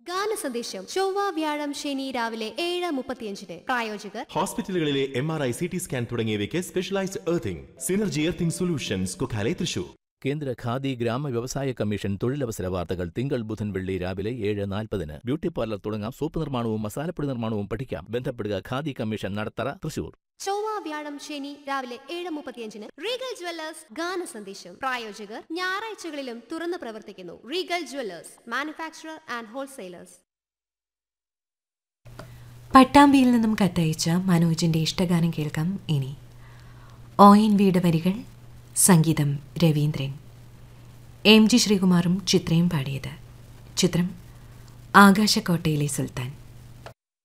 ഗാനസന്ദേശം ചൊവ്വ വ്യാഴം ശനി രാവിലെ 7:35 പ്രായോജകർ ഹോസ്പിറ്റലുകളിലെ MRI CT സ്കാൻ തുടങ്ങിയവയ്ക്ക് specialised earthing synergy earthing solutions Kokkalai Thrissur. കേന്ദ്ര ഖാദി ഗ്രാമ വ്യവസായ കമ്മീഷൻ തൊഴിലവസര വാർത്തകൾ തിങ്കൾ ബുധൻ വെള്ളി രാവിലെ 7:40. ബ്യൂട്ടി പാർലർ തുടങ്ങാം. സോപ്പ് നിർമ്മാണവും മസാലപ്പൊടി നിർമ്മാണവും പഠിക്കാം. ബന്ധപ്പെടുക ഖാദി കമ്മീഷൻ, നടത്തറ, തൃശൂർ. ചൊവ്വ വ്യാഴം ശനി രാവിലെ 7:35 റീഗൽ ജ്വല്ലേഴ്സ് ഗാനസന്ദേശം പ്രായോജകർ ഞായറാഴ്ചകളിലും തുറന്നു പ്രവർത്തിക്കുന്നു. Regal Jewellers manufacturer and wholesalers. പട്ടാമ്പിയിൽ നിന്നും കത്തയച്ച മനോജിന്റെ ഇഷ്ടഗാനം കേൾക്കാം. ഇനി ONV വരികൾ, സംഗീതം രവീന്ദ്രൻ, MG ശ്രീകുമാറും ചിത്രയും പാടിയത്. ചിത്രം ആകാശക്കോട്ടയിലെ സുൽത്താൻ.